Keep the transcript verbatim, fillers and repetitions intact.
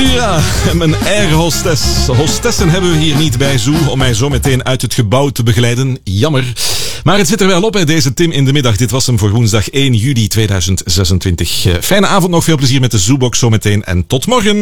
Ventura en mijn eigen hostess. Hostessen hebben we hier niet bij Zoo om mij zo meteen uit het gebouw te begeleiden. Jammer. Maar het zit er wel op, hè, deze Tim in de middag. Dit was hem voor woensdag één juli tweeduizend zesentwintig. Fijne avond nog, veel plezier met de Zoobox zometeen en tot morgen.